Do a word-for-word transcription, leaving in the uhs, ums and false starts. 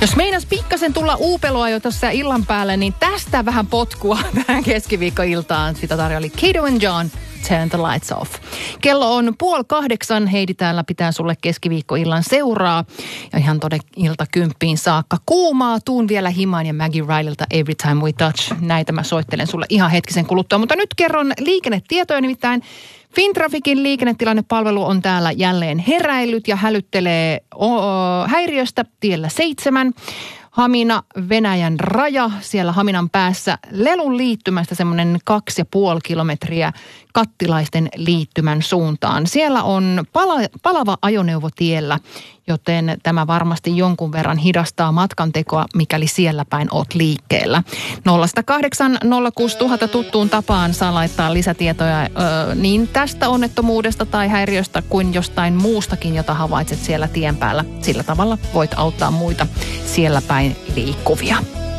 Jos meinas pikkasen tulla uupeloa jo tuossa illan päälle, niin tästä vähän potkua tähän keskiviikkoiltaan. Sitä tarjoili Kato and John, Turn the Lights Off. Kello on puoli kahdeksan. Heidi täällä pitää sulle keskiviikkoillan seuraa. Ja ihan todella ilta kymppiin saakka. Kuumaa, tuun vielä himaan ja Maggie Ryleltä Every Time We Touch. Näitä mä soittelen sulle ihan hetkisen kuluttua. Mutta nyt kerron liikennetietoja, nimittäin Fintraficin liikennetilannepalvelu on täällä jälleen heräillyt ja hälyttelee o- häiriöstä tiellä seitsemän. Hamina, Venäjän raja, siellä Haminan päässä Lelun liittymästä semmoinen kaksi ja puoli kilometriä Kattilaisten liittymän suuntaan. Siellä on pala, palava ajoneuvo tiellä, joten tämä varmasti jonkun verran hidastaa matkantekoa, mikäli siellä päin oot liikkeellä. nolla kahdeksan nolla kuusi nolla nolla nolla tuttuun tapaan saa laittaa lisätietoja ö, niin tästä onnettomuudesta tai häiriöstä kuin jostain muustakin, jota havaitset siellä tien päällä. Sillä tavalla voit auttaa muita siellä päin liikkuvia.